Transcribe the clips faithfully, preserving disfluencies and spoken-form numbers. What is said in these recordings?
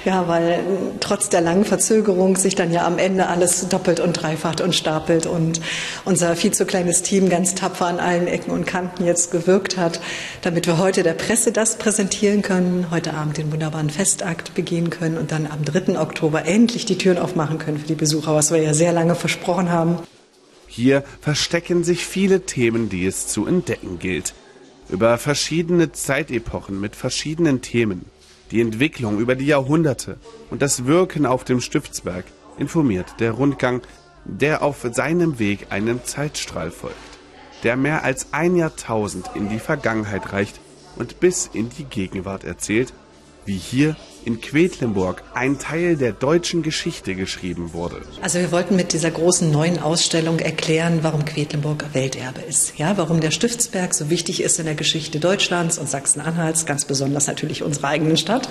Ja, weil trotz der langen Verzögerung sich dann ja am Ende alles doppelt und dreifacht und stapelt und unser viel zu kleines Team ganz tapfer an allen Ecken und Kanten jetzt gewirkt hat, damit wir heute der Presse das präsentieren können, heute Abend den wunderbaren Festakt begehen können und dann am dritten Oktober endlich die Türen aufmachen können für die Besucher, was wir ja sehr lange versprochen haben. Hier verstecken sich viele Themen, die es zu entdecken gilt. Über verschiedene Zeitepochen mit verschiedenen Themen, die Entwicklung über die Jahrhunderte und das Wirken auf dem Stiftsberg informiert der Rundgang, der auf seinem Weg einem Zeitstrahl folgt, der mehr als ein Jahrtausend in die Vergangenheit reicht und bis in die Gegenwart erzählt, wie hier in Quedlinburg ein Teil der deutschen Geschichte geschrieben wurde. Also wir wollten mit dieser großen neuen Ausstellung erklären, warum Quedlinburg Welterbe ist. Ja, warum der Stiftsberg so wichtig ist in der Geschichte Deutschlands und Sachsen-Anhalts, ganz besonders natürlich unserer eigenen Stadt.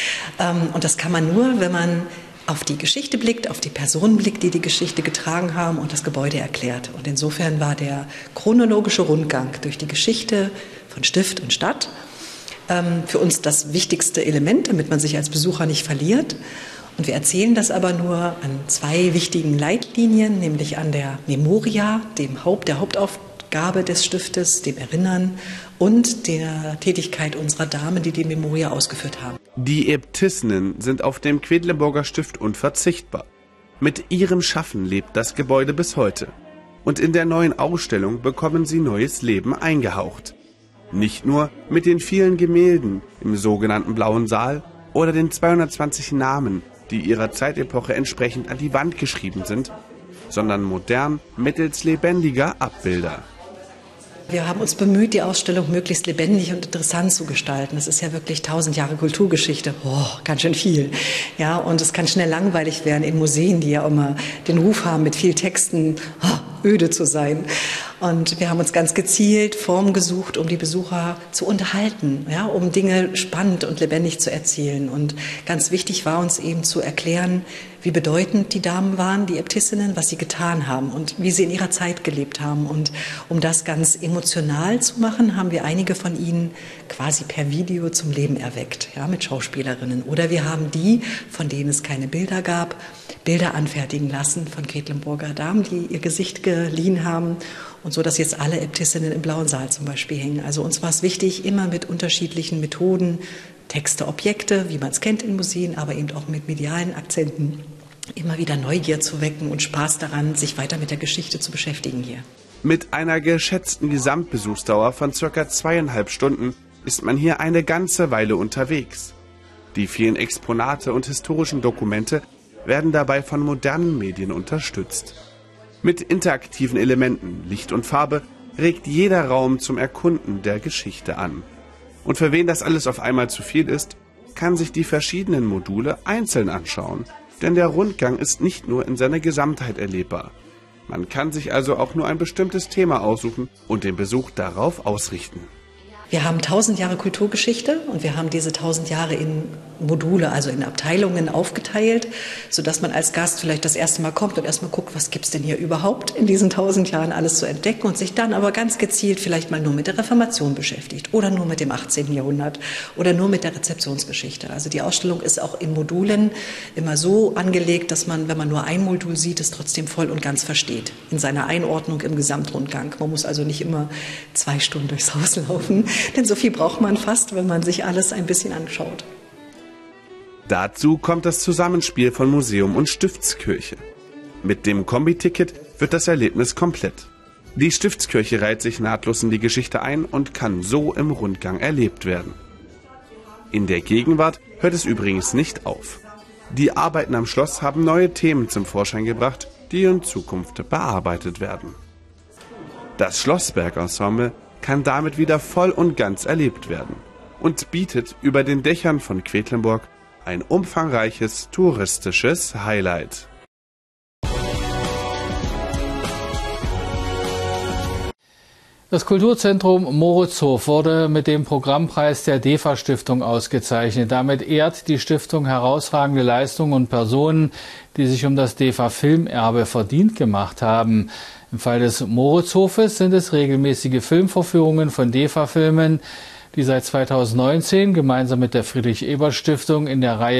Und das kann man nur, wenn man auf die Geschichte blickt, auf die Personen blickt, die die Geschichte getragen haben und das Gebäude erklärt. Und insofern war der chronologische Rundgang durch die Geschichte von Stift und Stadt für uns das wichtigste Element, damit man sich als Besucher nicht verliert. Und wir erzählen das aber nur an zwei wichtigen Leitlinien, nämlich an der Memoria, dem Haupt, der Hauptaufgabe des Stiftes, dem Erinnern und der Tätigkeit unserer Damen, die die Memoria ausgeführt haben. Die Äbtissinnen sind auf dem Quedlinburger Stift unverzichtbar. Mit ihrem Schaffen lebt das Gebäude bis heute. Und in der neuen Ausstellung bekommen sie neues Leben eingehaucht. Nicht nur mit den vielen Gemälden im sogenannten Blauen Saal oder den zweihundertzwanzig Namen, die ihrer Zeitepoche entsprechend an die Wand geschrieben sind, sondern modern mittels lebendiger Abbilder. Wir haben uns bemüht, die Ausstellung möglichst lebendig und interessant zu gestalten. Das ist ja wirklich tausend Jahre Kulturgeschichte. Oh, ganz schön viel. Ja, und es kann schnell langweilig werden in Museen, die ja immer den Ruf haben, mit viel Texten oh, öde zu sein. Und wir haben uns ganz gezielt Formen gesucht, um die Besucher zu unterhalten, ja, um Dinge spannend und lebendig zu erzählen. Und ganz wichtig war uns eben zu erklären, wie bedeutend die Damen waren, die Äbtissinnen, was sie getan haben und wie sie in ihrer Zeit gelebt haben. Und um das ganz emotional zu machen, haben wir einige von ihnen quasi per Video zum Leben erweckt, ja, mit Schauspielerinnen. Oder wir haben die, von denen es keine Bilder gab, Bilder anfertigen lassen von Quedlinburger Damen, die ihr Gesicht geliehen haben. Und so, dass jetzt alle Äbtissinnen im Blauen Saal zum Beispiel hängen. Also uns war es wichtig, immer mit unterschiedlichen Methoden, Texte, Objekte, wie man es kennt in Museen, aber eben auch mit medialen Akzenten, immer wieder Neugier zu wecken und Spaß daran, sich weiter mit der Geschichte zu beschäftigen hier. Mit einer geschätzten Gesamtbesuchsdauer von circa zweieinhalb Stunden ist man hier eine ganze Weile unterwegs. Die vielen Exponate und historischen Dokumente werden dabei von modernen Medien unterstützt. Mit interaktiven Elementen, Licht und Farbe regt jeder Raum zum Erkunden der Geschichte an. Und für wen das alles auf einmal zu viel ist, kann sich die verschiedenen Module einzeln anschauen. Denn der Rundgang ist nicht nur in seiner Gesamtheit erlebbar. Man kann sich also auch nur ein bestimmtes Thema aussuchen und den Besuch darauf ausrichten. Wir haben tausend Jahre Kulturgeschichte und wir haben diese tausend Jahre in Module, also in Abteilungen aufgeteilt, sodass man als Gast vielleicht das erste Mal kommt und erstmal guckt, was gibt's denn hier überhaupt in diesen tausend Jahren alles zu entdecken und sich dann aber ganz gezielt vielleicht mal nur mit der Reformation beschäftigt oder nur mit dem achtzehnten Jahrhundert oder nur mit der Rezeptionsgeschichte. Also die Ausstellung ist auch in Modulen immer so angelegt, dass man, wenn man nur ein Modul sieht, es trotzdem voll und ganz versteht in seiner Einordnung im Gesamtrundgang. Man muss also nicht immer zwei Stunden durchs Haus laufen. Denn so viel braucht man fast, wenn man sich alles ein bisschen anschaut. Dazu kommt das Zusammenspiel von Museum und Stiftskirche. Mit dem Kombiticket wird das Erlebnis komplett. Die Stiftskirche reiht sich nahtlos in die Geschichte ein und kann so im Rundgang erlebt werden. In der Gegenwart hört es übrigens nicht auf. Die Arbeiten am Schloss haben neue Themen zum Vorschein gebracht, die in Zukunft bearbeitet werden. Das Schlossberg-Ensemble kann damit wieder voll und ganz erlebt werden und bietet über den Dächern von Quedlinburg ein umfangreiches touristisches Highlight. Das Kulturzentrum Moritzhof wurde mit dem Programmpreis der D E F A-Stiftung ausgezeichnet. Damit ehrt die Stiftung herausragende Leistungen und Personen, die sich um das D E F A-Filmerbe verdient gemacht haben. Im Fall des Moritzhofes sind es regelmäßige Filmvorführungen von D E F A-Filmen, die seit zweitausendneunzehn gemeinsam mit der Friedrich-Ebert-Stiftung in der Reihe